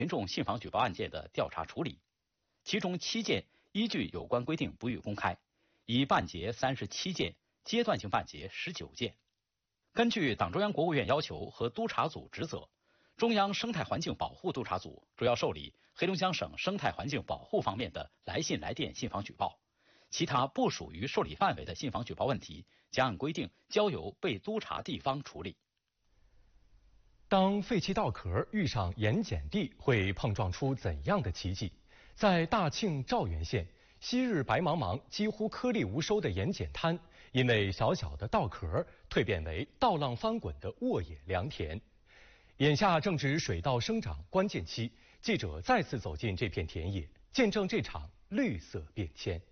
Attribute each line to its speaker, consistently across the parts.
Speaker 1: 群众信访举报案件的调查处理，其中7件依据有关规定不予公开，已办结37件，阶段性办结19件。根据党中央国务院要求和督查组职责，中央生态环境保护督查组主要受理黑龙江省生态环境保护方面的来信来电信访举报，其他不属于受理范围的信访举报问题，将按规定交由被督查地方处理。
Speaker 2: 当废弃稻壳遇上盐碱地，会碰撞出怎样的奇迹？在大庆肇源县，昔日白茫茫、几乎颗粒无收的盐碱滩，因为小小的稻壳蜕变为稻浪翻滚的沃野良田。眼下正值水稻生长关键期，记者再次走进这片田野，见证这场绿色变迁。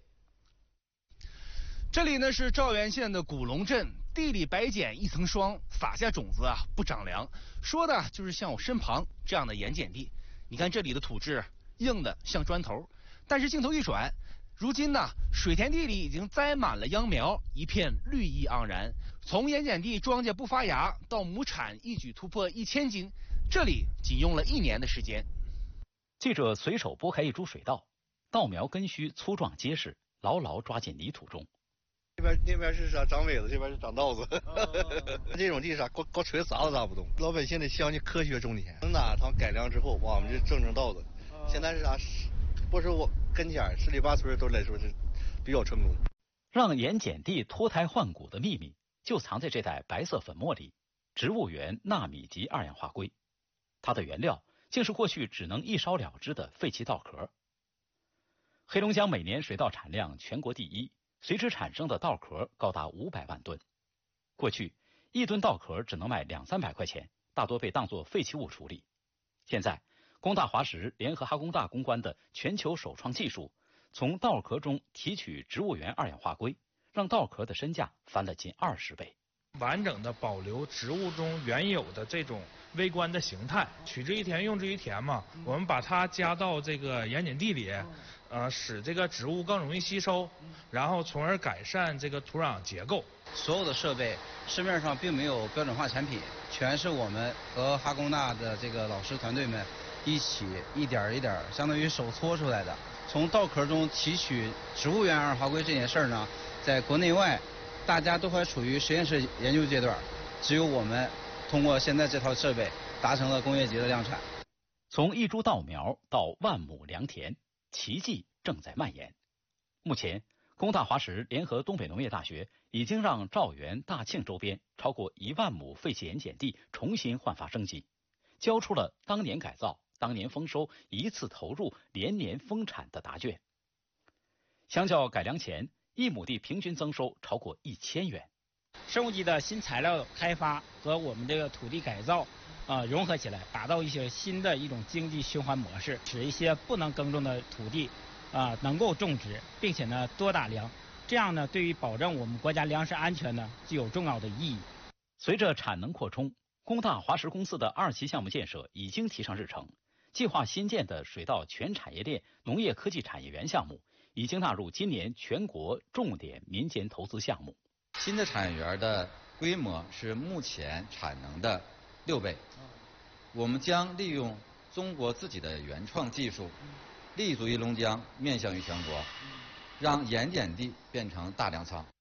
Speaker 3: 这里呢是肇源县的古龙镇，地里白碱一层霜，撒下种子不长粮，说的就是像我身旁这样的盐碱地。你看这里的土质硬的像砖头，但是镜头一转，如今呢水田地里已经栽满了秧苗，一片绿意盎然。从盐碱地庄稼不发芽到亩产一举突破1000斤，这里仅用了1年的时间。
Speaker 1: 记者随手拨开一株水稻，稻苗根须粗壮结实，牢牢抓进泥土中。
Speaker 4: 那边是长苇子，这边是长稻子。这种地光锤子砸都砸不动。老百姓得相信科学种田，等哪趟改良之后，哇，我们就种稻子。现在是不是我跟前10里8村都来说是比较成功。
Speaker 1: 让盐碱地脱胎换骨的秘密就藏在这袋白色粉末里——植物源纳米级2氧化硅。它的原料竟是过去只能一烧了之的废弃稻壳。黑龙江每年水稻产量全国第一，随之产生的稻壳高达500万吨。过去1吨稻壳只能卖200-300块钱，大多被当作废弃物处理。现在工大华石联合哈工大攻关的全球首创技术，从稻壳中提取植物源2氧化硅，让稻壳的身价翻了近20倍。
Speaker 5: 完整的保留植物中原有的这种微观的形态，取之于田用之于田嘛。我们把它加到这个盐碱地里，使这个植物更容易吸收，然后从而改善这个土壤结构。
Speaker 6: 所有的设备市面上并没有标准化产品，全是我们和哈工大的这个老师团队们一起一点一点，相当于手搓出来的。从稻壳中提取植物源2氧化硅这件事儿呢，在国内外大家都还处于实验室研究阶段，只有我们通过现在这套设备达成了工业级的量产。
Speaker 1: 从一株稻苗到万亩良田，奇迹正在蔓延。目前，工大华石联合东北农业大学已经让肇源、大庆周边超过1万亩废弃盐碱地重新焕发生机，交出了当年改造、当年丰收、一次投入、连年丰产的答卷。相较改良前，1亩地平均增收超过1000元。
Speaker 7: 生物技的新材料开发和我们这个土地改造融合起来，打造一些新的一种经济循环模式，使一些不能耕种的土地能够种植，并且呢多打粮，这样呢对于保证我们国家粮食安全呢具有重要的意义。
Speaker 1: 随着产能扩充，工大华石公司的2期项目建设已经提上日程，计划新建的水稻全产业链农业科技产业园项目已经纳入今年全国重点民间投资项目。
Speaker 6: 新的产业园的规模是目前产能的6倍。我们将利用中国自己的原创技术，立足于龙江，面向于全国，让盐碱地变成大粮仓。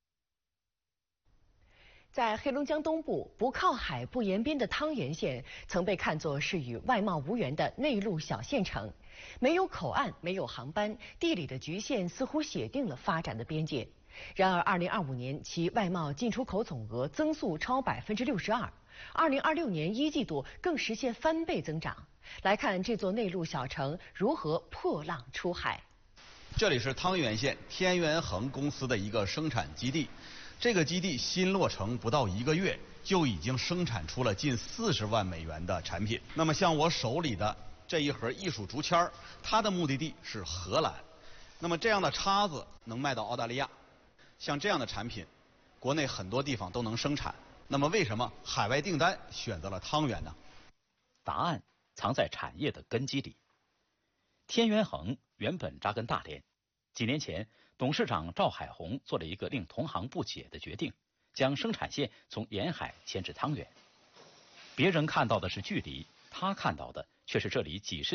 Speaker 8: 在黑龙江东部不靠海不沿边的汤源县，曾被看作是与外贸无缘的内陆小县城，没有口岸，没有航班，地理的局限似乎写定了发展的边界。然而，2025年其外贸进出口总额增速超62%，2026年1季度更实现翻倍增长。来看这座内陆小城如何破浪出海。
Speaker 9: 这里是汤源县天元恒公司的一个生产基地，这个基地新落成不到1个月，就已经生产出了近40万美元的产品。那么像我手里的这一盒艺术竹签，它的目的地是荷兰。那么这样的叉子能卖到澳大利亚。像这样的产品，国内很多地方都能生产。那么为什么海外订单选择了汤源呢？
Speaker 1: 答案藏在产业的根基里。天元恒原本扎根大连，几年前，董事长赵海红做了一个令同行不解的决定，将生产线从沿海迁至汤源。别人看到的是距离，他看到的却是这里几十